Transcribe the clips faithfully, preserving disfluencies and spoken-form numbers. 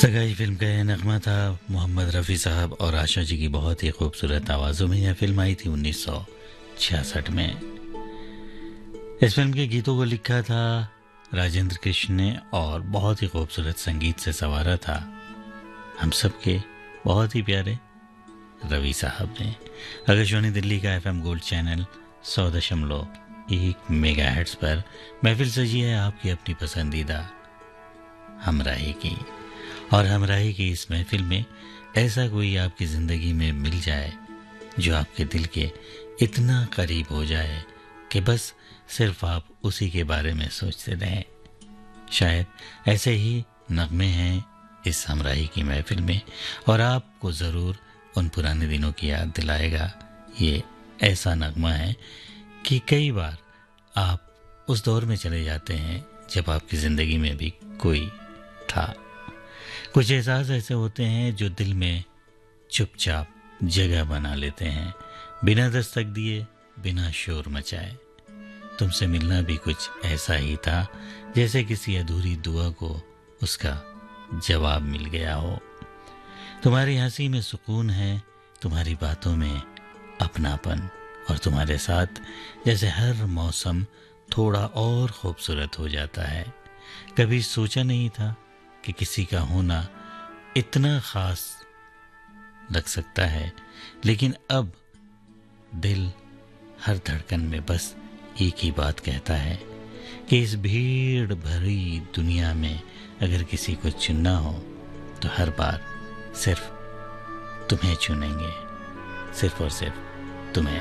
सगाई फिल्म का यह नगमा था मोहम्मद रफ़ी साहब और आशा जी की बहुत ही खूबसूरत आवाज़ों में। यह फिल्म आई थी उन्नीस सौ छियासठ में। इस फिल्म के गीतों को लिखा था राजेंद्र कृष्ण ने और बहुत ही खूबसूरत संगीत से संवारा था हम सब के बहुत ही प्यारे रवि साहब ने। आकाशवाणी दिल्ली का एफएम गोल्ड चैनल सौ दशमलव एक मेगा हेर्ट्ज़ पर महफिल सजी है आपकी अपनी पसंदीदा हमराही की। और हमराही की इस महफिल में ऐसा कोई आपकी ज़िंदगी में मिल जाए जो आपके दिल के इतना करीब हो जाए कि बस सिर्फ आप उसी के बारे में सोचते रहें। शायद ऐसे ही नगमे हैं इस हमराही की महफिल में और आपको ज़रूर उन पुराने दिनों की याद दिलाएगा। ये ऐसा नगमा है कि कई बार आप उस दौर में चले जाते हैं जब आपकी ज़िंदगी में भी कोई था। कुछ एहसास ऐसे होते हैं जो दिल में चुपचाप जगह बना लेते हैं, बिना दस्तक दिए, बिना शोर मचाए। तुमसे मिलना भी कुछ ऐसा ही था जैसे किसी अधूरी दुआ को उसका जवाब मिल गया हो। तुम्हारी हंसी में सुकून है, तुम्हारी बातों में अपनापन, और तुम्हारे साथ जैसे हर मौसम थोड़ा और खूबसूरत हो जाता है। कभी सोचा नहीं था कि किसी का होना इतना ख़ास लग सकता है, लेकिन अब दिल हर धड़कन में बस एक ही बात कहता है कि इस भीड़ भरी दुनिया में अगर किसी को चुनना हो तो हर बार सिर्फ तुम्हें चुनेंगे, सिर्फ और सिर्फ तुम्हें।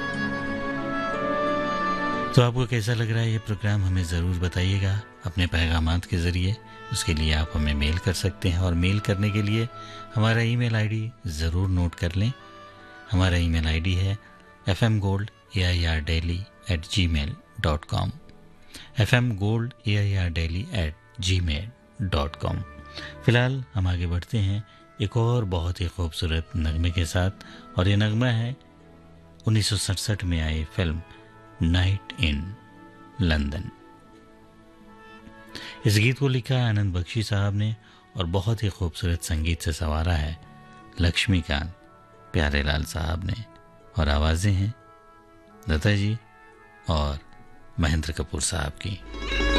तो आपको कैसा लग रहा है ये प्रोग्राम, हमें ज़रूर बताइएगा अपने पैगामात के ज़रिए। उसके लिए आप हमें मेल कर सकते हैं और मेल करने के लिए हमारा ईमेल आईडी ज़रूर नोट कर लें। हमारा ईमेल आईडी है F M gold A I R daily eight ji mail dot com F M gold A I R daily eight ji mail dot com. फ़िलहाल हम आगे बढ़ते हैं एक और बहुत ही खूबसूरत नगमे के साथ, और ये नगमा है उन्नीस सौ सड़सठ में आई फिल्म नाइट इन लंदन। इस गीत को लिखा है आनंद बख्शी साहब ने और बहुत ही खूबसूरत संगीत से संवारा है लक्ष्मीकांत प्यारेलाल साहब ने, और आवाज़ें हैं लता जी और महेंद्र कपूर साहब की।